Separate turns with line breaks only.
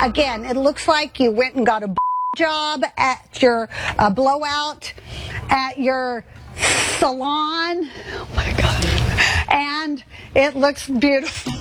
Again, it looks like you went and got a job at your blowout at your salon. Oh my God. And it looks beautiful.